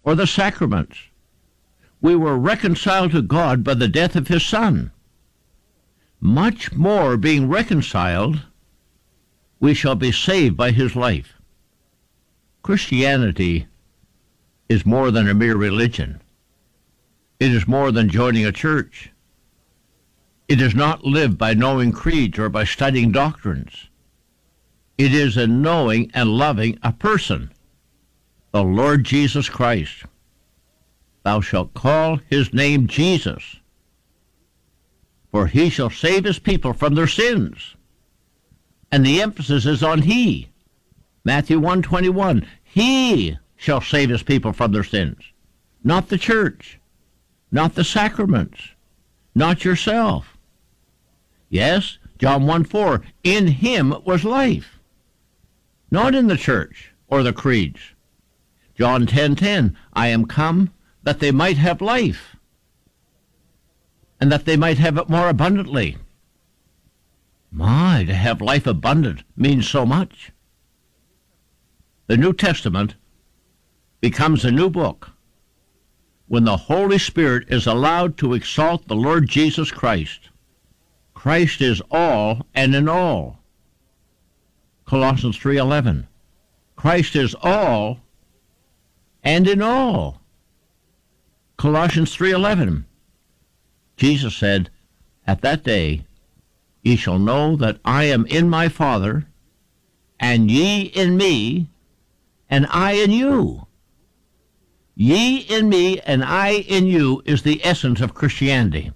or the sacraments. We were reconciled to God by the death of his Son. Much more, being reconciled, we shall be saved by his life. Christianity is more than a mere religion. It is more than joining a church. It is not lived by knowing creeds or by studying doctrines. It is in knowing and loving a person, the Lord Jesus Christ. Thou shalt call his name Jesus, for he shall save his people from their sins. And the emphasis is on he. Matthew 1:21, he shall save his people from their sins. Not the church, not the sacraments, not yourself. Yes, John 1:4, in him was life. Not in the church or the creeds. John 10:10, I am come that they might have life, and that they might have it more abundantly. My, to have life abundant means so much. The New Testament becomes a new book when the Holy Spirit is allowed to exalt the Lord Jesus Christ. Christ is all and in all. Colossians 3:11. Christ is all and in all. Colossians 3:11. Jesus said, at that day ye shall know that I am in my Father, and ye in me, and I in you. Ye in me, and I in you is the essence of Christianity.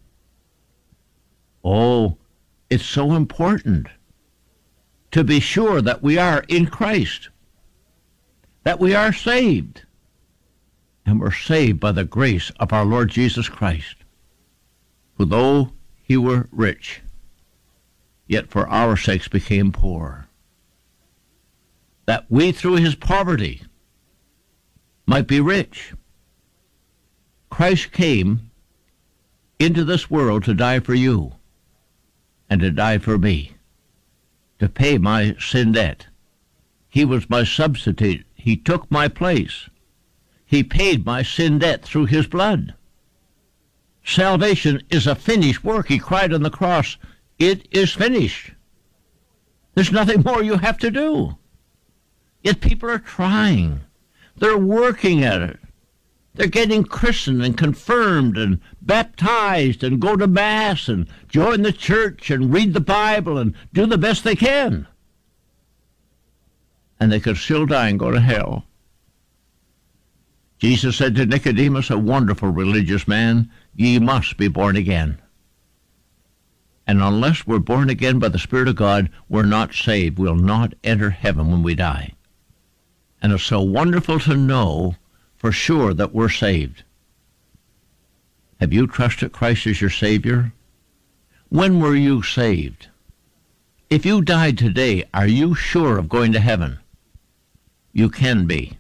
Oh, it's so important to be sure that we are in Christ, that we are saved, and we're saved by the grace of our Lord Jesus Christ, who though he were rich, yet for our sakes became poor, that we through his poverty might be rich. Christ came into this world to die for you and to die for me, to pay my sin debt. He was my substitute. He took my place. He paid my sin debt through his blood. Salvation is a finished work. He cried on the cross, it is finished. There's nothing more you have to do. Yet people are trying. They're working at it. They're getting christened and confirmed and baptized and go to Mass and join the church and read the Bible and do the best they can. And they could still die and go to hell. Jesus said to Nicodemus, a wonderful religious man, ye must be born again. And unless we're born again by the Spirit of God, we're not saved. We'll not enter heaven when we die. And it's so wonderful to know for sure that we're saved. Have you trusted Christ as your Savior? When were you saved? If you died today, are you sure of going to heaven? You can be.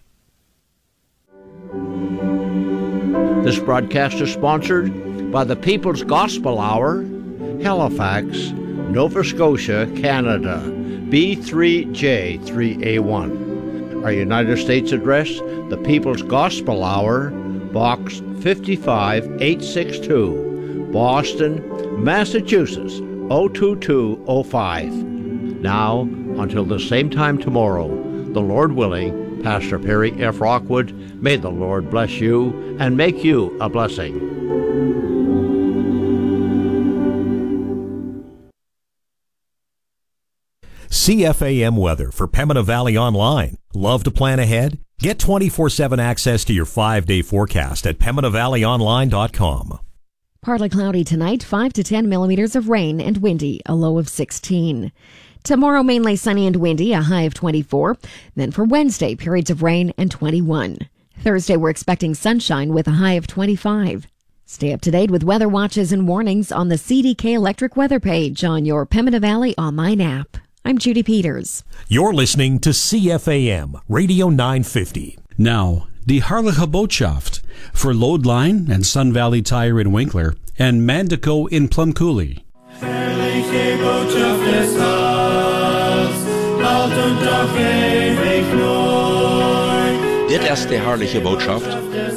This broadcast is sponsored by the People's Gospel Hour, Halifax, Nova Scotia, Canada, B3J3A1. Our United States address, the People's Gospel Hour, Box 55862, Boston, Massachusetts, 02205. Now, until the same time tomorrow, the Lord willing, Pastor Perry F. Rockwood, may the Lord bless you and make you a blessing. CFAM weather for Pembina Valley Online. Love to plan ahead? Get 24/7 access to your 5-day forecast at PembinaValleyOnline.com. Partly cloudy tonight, 5 to 10 millimeters of rain and windy, a low of 16. Tomorrow, mainly sunny and windy, a high of 24. Then for Wednesday, periods of rain and 21. Thursday, we're expecting sunshine with a high of 25. Stay up to date with weather watches and warnings on the CDK Electric weather page on your Pembina Valley online app. I'm Judy Peters. You're listening to CFAM Radio 950. Now, die Herrliche Botschaft for Loadline and Sun Valley Tire in Winkler and Mandico in Plum Coulee. Herrliche Botschaft des Heils, laut und auf ewig neu. Dit ist die herrliche Botschaft